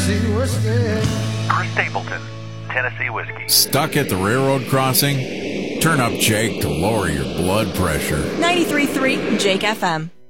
Tennessee whiskey. For Stapleton, Tennessee whiskey. Stuck at the railroad crossing? Turn up Jake to lower your blood pressure. 93.3 Jake FM.